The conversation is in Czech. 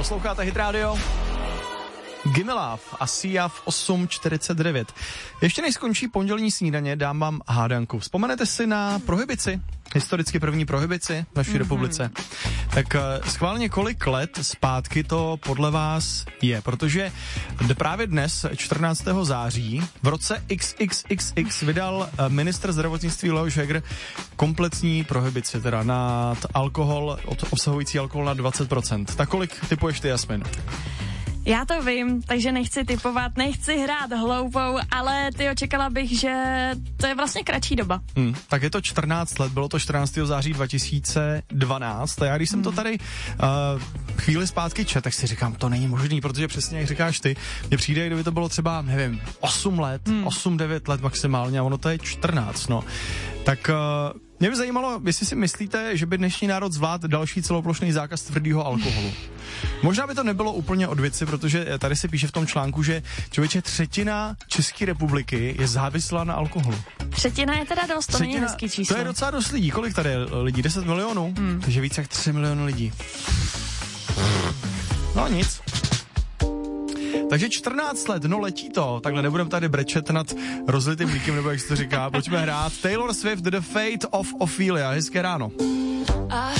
Posloucháte Hit Radio? Gimme Love a Sia v 8:49. Ještě než skončí pondělní snídaně, dám vám hádanku. Vzpomenete si na prohibici? Historicky první prohibici v naší republice. Tak schválně kolik let zpátky to podle vás je? Protože právě dnes, 14. září, v roce XXXX vydal ministr zdravotnictví Leoš Heger kompletní prohibici, teda na alkohol, obsahující alkohol na 20%. Tak kolik typuješ ty, Jasmin? Já to vím, takže nechci typovat, nechci hrát hloupou, ale čekala bych, že to je vlastně kratší doba. Tak je to 14 let, bylo to 14. září 2012 a já když jsem to tady chvíli zpátky čet, tak si říkám, to není možný, protože přesně jak říkáš ty, mně přijde, kdyby to bylo třeba, nevím, 8 let, 8-9 let maximálně a ono to je 14, no. Tak mě by zajímalo, jestli si myslíte, že by dnešní národ zvládl další celoplošný zákaz tvrdého alkoholu. Možná by to nebylo úplně od věci, protože tady se píše v tom článku, že člověče 1/3 České republiky je závislá na alkoholu. 1/3 je teda dost, to není hezký číslo. To je docela dost lidí. Kolik tady je lidí? 10 milionů? Takže víc jak 3 miliony lidí. No nic. Takže 14 let, no letí to. Takhle nebudeme tady brečet nad rozlitým mlíkem, nebo jak se to říká. Pojďme hrát Taylor Swift, The Fate of Ophelia. Hezké ráno.